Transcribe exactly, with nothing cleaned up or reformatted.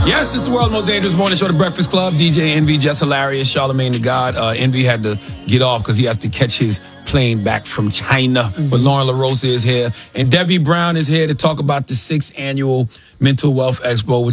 Yes, it's the world's most dangerous morning show, The Breakfast Club. D J Envy, just hilarious. Charlamagne the God. Uh, Envy had to get off because he has to catch his plane back from China. Mm-hmm. But Lauren LaRosa is here. And Debbie Brown is here to talk about the sixth annual Mental Wealth Expo,